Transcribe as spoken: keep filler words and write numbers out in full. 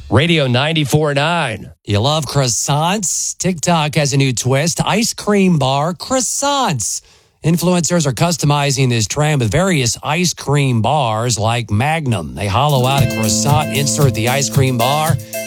Radio ninety-four point nine. You love croissants? TikTok has a new twist. Ice cream bar croissants. Influencers are customizing this trend with various ice cream bars like Magnum. They hollow out a croissant, insert the ice cream bar,